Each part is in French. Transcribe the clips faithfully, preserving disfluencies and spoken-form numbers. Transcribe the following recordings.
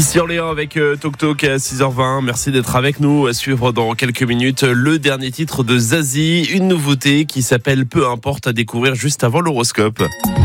Ici Orléans avec euh, Tok Tok à six heures vingt. Merci d'être avec nous. À suivre dans quelques minutes le dernier titre de Zazie, une nouveauté qui s'appelle Peu importe, à découvrir juste avant l'horoscope.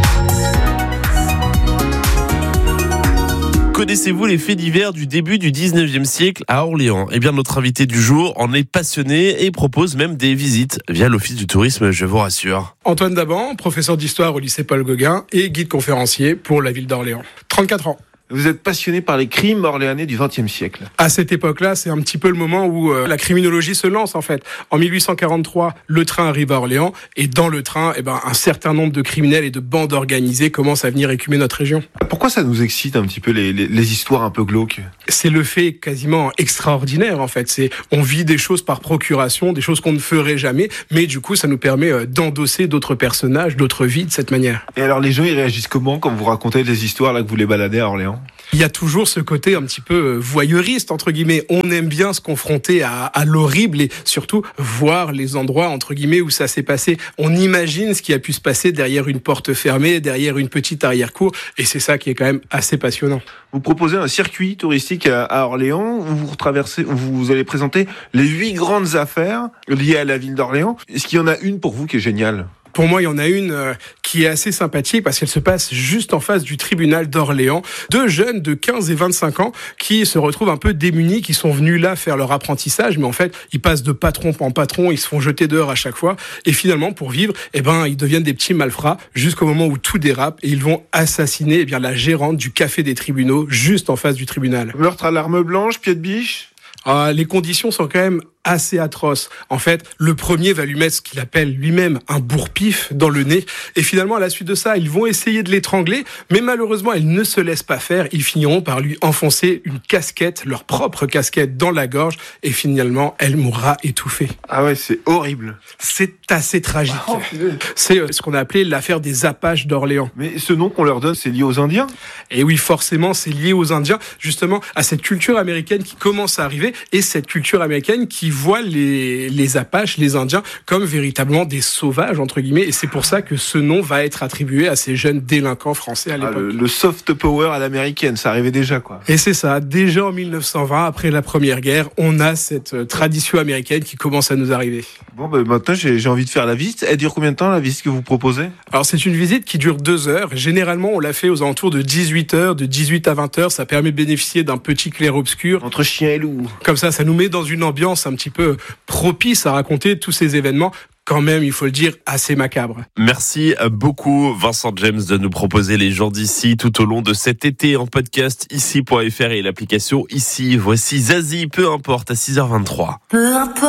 Connaissez-vous les faits divers du début du dix-neuvième siècle à Orléans ? Eh bien, notre invité du jour en est passionné et propose même des visites via l'Office du tourisme, je vous rassure. Antoine Daban, professeur d'histoire au lycée Paul Gauguin et guide conférencier pour la ville d'Orléans. trente-quatre ans. Vous êtes passionné par les crimes orléanais du vingtième siècle. À cette époque-là, c'est un petit peu le moment où euh, la criminologie se lance en fait. En mille huit cent quarante-trois, le train arrive à Orléans et dans le train, eh ben, un certain nombre de criminels et de bandes organisées commencent à venir écumer notre région. Pourquoi ça nous excite un petit peu les, les, les histoires un peu glauques ? C'est le fait quasiment extraordinaire en fait. C'est on vit des choses par procuration, des choses qu'on ne ferait jamais, mais du coup ça nous permet euh, d'endosser d'autres personnages, d'autres vies de cette manière. Et alors les gens ils réagissent comment quand vous racontez des histoires là que vous les baladez à Orléans ? Il y a toujours ce côté un petit peu voyeuriste, entre guillemets. On aime bien se confronter à, à l'horrible et surtout voir les endroits, entre guillemets, où ça s'est passé. On imagine ce qui a pu se passer derrière une porte fermée, derrière une petite arrière-cour. Et c'est ça qui est quand même assez passionnant. Vous proposez un circuit touristique à, à Orléans où vous traversez, où vous allez présenter les huit grandes affaires liées à la ville d'Orléans. Est-ce qu'il y en a une pour vous qui est géniale ? Pour moi, il y en a une euh, qui est assez sympathique parce qu'elle se passe juste en face du tribunal d'Orléans. Deux jeunes de quinze et vingt-cinq ans qui se retrouvent un peu démunis, qui sont venus là faire leur apprentissage, mais en fait, ils passent de patron en patron, ils se font jeter dehors à chaque fois. Et finalement, pour vivre, eh ben, ils deviennent des petits malfrats jusqu'au moment où tout dérape et ils vont assassiner eh bien, la gérante du café des tribunaux juste en face du tribunal. Meurtre à l'arme blanche, pied de biche ? Ah, les conditions sont quand même assez atroce. En fait, le premier va lui mettre ce qu'il appelle lui-même un bourre-pif dans le nez. Et finalement, à la suite de ça, ils vont essayer de l'étrangler. Mais malheureusement, ils ne se laissent pas faire. Ils finiront par lui enfoncer une casquette, leur propre casquette, dans la gorge. Et finalement, elle mourra étouffée. Ah ouais, c'est horrible. C'est assez tragique. Oh, c'est ce qu'on a appelé l'affaire des Apaches d'Orléans. Mais ce nom qu'on leur donne, c'est lié aux Indiens ? Et oui, forcément, c'est lié aux Indiens. Justement, à cette culture américaine qui commence à arriver. Et cette culture américaine qui voit les, les Apaches, les Indiens, comme véritablement des sauvages, entre guillemets. Et c'est pour ça que ce nom va être attribué à ces jeunes délinquants français à l'époque. Ah, le, le soft power à l'américaine, ça arrivait déjà, quoi. Et c'est ça. Déjà en mille neuf cent vingt, après la Première Guerre, on a cette tradition américaine qui commence à nous arriver. Bon, ben maintenant, j'ai, j'ai envie de faire la visite. Elle dure combien de temps, la visite que vous proposez ? Alors, c'est une visite qui dure deux heures. Généralement, on l'a fait aux alentours de dix-huit heures, de dix-huit à vingt heures. Ça permet de bénéficier d'un petit clair-obscur. Entre chien et loup. Comme ça, ça nous met dans une ambiance un petit peu propice à raconter tous ces événements, quand même, il faut le dire, assez macabres. Merci beaucoup Vincent James de nous proposer les gens d'ici tout au long de cet été en podcast ici point f r et l'application ici. Voici Zazie, peu importe, à six heures vingt-trois. Peu importe.